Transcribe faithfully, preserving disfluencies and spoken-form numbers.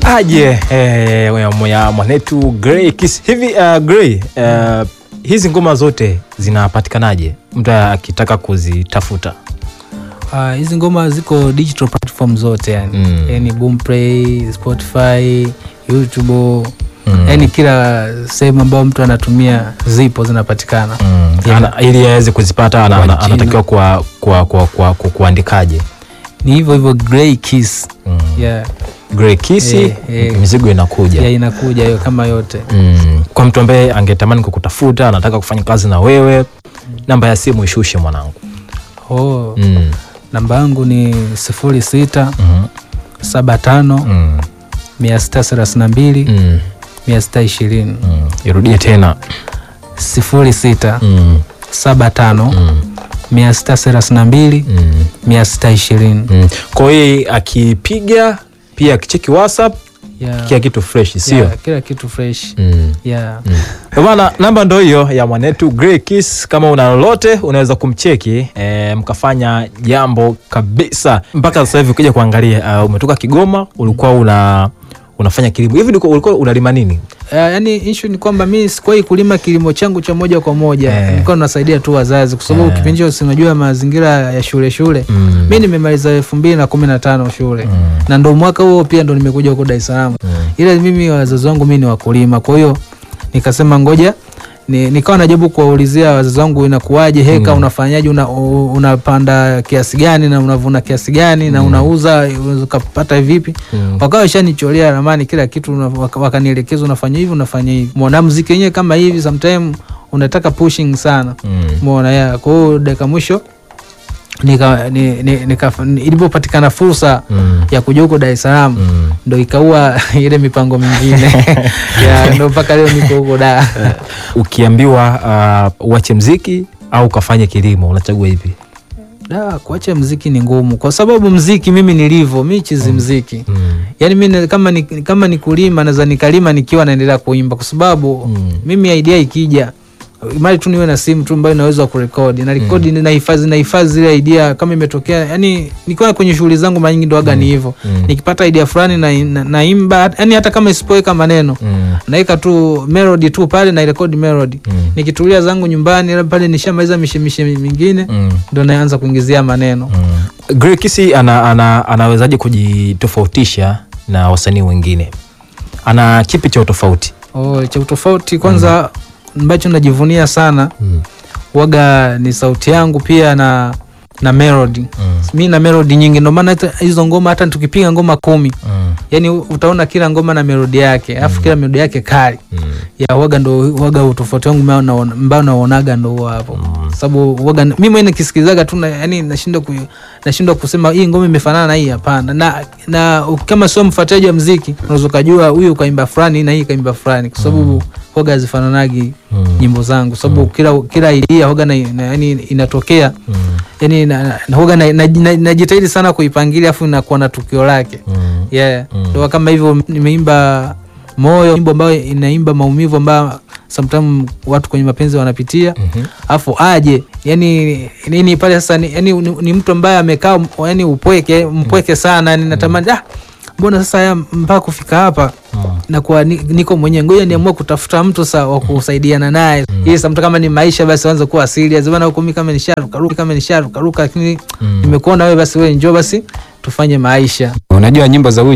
aje eh, ya mwanetu Gray Kiss hivi. uh, Gray, uh, hizi ngoma zote zinapatikanaje mtu akitaka kuzitafuta? Uh, hizi ngoma ziko digital platform zote yani. Mm. Yani Boomplay, Spotify, YouTube, mm. yani kila sehemu ambayo mtu anatumia zipo zinapatikana. Mm. Yeah. Ili aweze kuzipata ana, anatakiwa kwa kwa kwa kwa kuandikaje? Ni hivyo hivyo Gray Kiss. Mm. Yeah. Gray Kiss, eh, eh, mizigo inakuja. Yeah, inakuja hiyo kama yote. Mm. Kwa mtu ambaye angetamani kukutafuta, anataka kufanya kazi na wewe, mm. namba ya simu ishushe mwanangu. Oh. Mm. Namba yangu ni sifuri sita saba tano mia sita thelathini na mbili mia sita ishirini. Irudie tena. sifuri sita saba tano mia sita thelathini na mbili mia sita ishirini. Kwa hiyo akipiga pia akicheki WhatsApp, yeah. Kila kitu fresh, sio? Yeah, kila kitu fresh. Mm. Yeah. Mm. Bwana, namba ndio hiyo ya mwanetu Gray Kiss. Kama una lolote unaweza kumcheki, e, mkafanya jambo kabisa. Mpaka sasa hivi ukija kuangalia, uh, umetoka Kigoma, ulikuwa una unafanya kilimo. Hivi ndiko ulikuwa unalima nini? Uh, yani issue ni kwamba mimi sikuwahi kulima kilimo changu cha moja kwa moja. Eh. Nilikuwa nasaidia tu wazazi kwa sababu eh. kipindi hicho sinajua mazingira ya shule shule. Mm. Mimi nimemaliza elfu mbili na kumi na tano shule. Mm. Na ndo mwaka huo pia ndo nimekuja huko Dar es Salaam. Mm. Ila mimi wazazi wangu mimi ni wakulima. Kwa hiyo nikasema ngoja ni nikawa najaribu kuwaulizia wazazi wangu inakuaje heka, mm. unafanyaje, una, unapanda kiasi gani na unavuna kiasi gani, mm. na unauza ukapata vipi. Mm. Wakawa washanichorea ramani kila kitu, wakanielekeza unafanya hivi unafanya hivi. Muona muziki wenyewe kama hivi sometimes unataka pushing sana. Muona mm. ya kwa hiyo dakika mwisho nika nika ilipopatikana fursa mm. ya kuja huko Dar es Salaam, mm. ndo ikaua ile mipango mingine. Ya ndo mpaka leo niko huko Dar. Ukiambiwa uh, uache muziki au kafanye kilimo, unachagua ipi? Da, kuacha muziki ni ngumu kwa sababu muziki mimi nilivyo, mimi chizi muziki. Mm. Yaani mimi kama ni, kama ni kulima naweza nikalima nikiwa naendelea kuimba kwa sababu mm. mimi idea ikija mali tu niwe na simu tu ambayo inaweza kurekodi na rekodi, mm. na hifadhi na hifadhi ile idea kama imetokea. Yani nikiwa kwenye shughuli zangu mara nyingi ndo aga mm. ni hivyo. Mm. Nikipata idea fulani na naimba na yani hata kama isipoweka maneno, mm. naika tu melody tu pale na rekodi melody. Mm. Nikitulia zangu nyumbani pale nishamaliza mishemishe mingine, mm. ndo naanza kuingizia maneno. Mm. Gray Kiss ana, ana anawezaje kujitofautisha na wasanii wengine? Ana kipi cha tofauti? Oh, cha tofauti kwanza, mm. ambacho najivunia sana mm. waga ni sauti yangu pia na na melody. Mm. Mimi na melody nyingi, ndio maana hizo ngoma hata tukipiga ngoma kumi, mm. yani utaona kila ngoma na melody yake, afu mm. kila melody yake kali. Mm. Ya waga ndo waga utofauti wangu mimi na mbao naonaga ndo hapo. Mm. Sababu waga mimi mwenyewe nikisikilizaga tu yani nashindwa ku, nashindwa kusema hii ngoma imefanana na hii, hapana. Na na kama sio mfuataji wa muziki unaweza kujua huyu kaimba fulani na hii kaimba fulani kwa sababu mm. waga zifananagi mm. nyimbo zangu sababu mm. kila kila idea waga na, na yani inatokea. Mm. Yani na waga na najitahidi na, na sana kuipangilia afu inakuwa na tukio lake. Mm. Yeah. Ndio mm. kama hivyo nimeimba Moyo, nyimbo ambayo inaimba maumivu ambayo sometimes watu kwenye mapenzi wanapitia. Mm-hmm. Afu aje yani nini pale sasa ni, yani ni, ni mtu ambaye amekaa yani upweke mpweke sana, yani natamani mm. ah mbona sasa haya mpaka kufika hapa mm. na kwa niko mwenyewe, ngoja niamue kutafuta mtu sasa wa kusaidiana naye. Mm. Ili mtu kama ni maisha basi anza kuwa serious bwana, huko mimi kama nisharuka ruka kama nisharuka ruka lakini mm. nimekuona wewe basi wewe njoo basi tufanye maisha. Unajua nyimbo za